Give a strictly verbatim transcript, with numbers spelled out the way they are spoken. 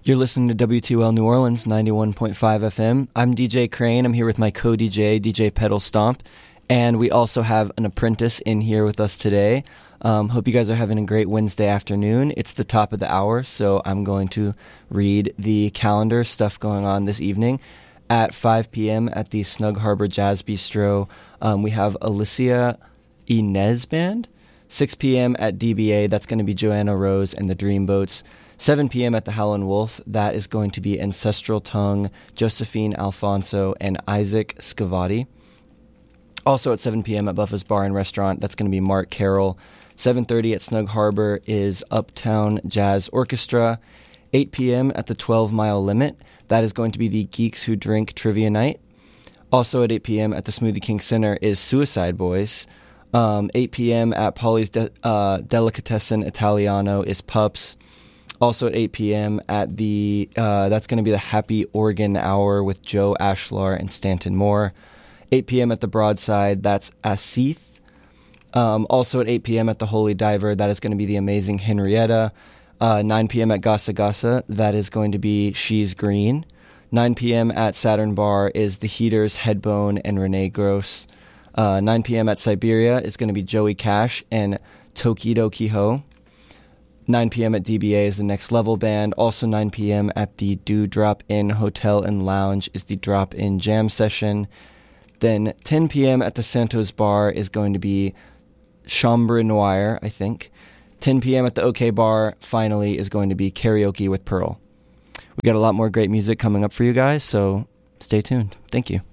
You're listening to W two L New Orleans, ninety-one point five F M. I'm D J Crane. I'm here with my co-D J, D J Pedal Stomp. And we also have an apprentice in here with us today. Um, hope you guys are having a great Wednesday afternoon. It's the top of the hour, so I'm going to read the calendar stuff going on this evening. At five p.m. at the Snug Harbor Jazz Bistro, um, we have Alicia Inez Band. six p.m. at D B A, that's going to be Joanna Rose and the Dreamboats. seven p.m. at the Howlin' Wolf, that is going to be Ancestral Tongue, Josephine Alfonso, and Isaac Scavati. Also at seven p.m. at Buffa's Bar and Restaurant, that's going to be Mark Carroll. seven thirty at Snug Harbor is Uptown Jazz Orchestra. eight p.m. at the twelve Mile Limit, that is going to be the Geeks Who Drink Trivia Night. Also at eight p.m. at the Smoothie King Center is Suicide Boys. Um, eight p.m. at Polly's De- uh, Delicatessen Italiano is Pups. Also at eight p.m. at the, uh, that's going to be the Happy Organ Hour with Joe Ashlar and Stanton Moore. eight p.m. at the Broadside, that's Asith. Um, also at eight p.m. at the Holy Diver, that is going to be the amazing Henrietta. Uh, nine p.m. at Gasa Gasa, that is going to be She's Green. nine p.m. at Saturn Bar is The Heaters, Headbone, and Renee Gross. Uh, nine p.m. at Siberia is going to be Joey Cash and Tokido Kiho. nine p.m. at D B A is the Next Level Band. Also nine p.m. at the Do Drop In Hotel and Lounge is the Drop In Jam Session. Then ten p.m. at the Santos Bar is going to be Chambre Noire, I think. ten p.m. at the OK Bar, finally, is going to be Karaoke with Pearl. We got a lot more great music coming up for you guys, so stay tuned. Thank you.